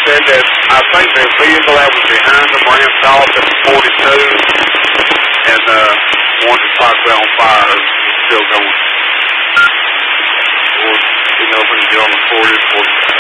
said that I think the vehicle that was behind them ramped off at 42, and one is possibly on fire, still going. Or, you know, when you get on the 40 or 45.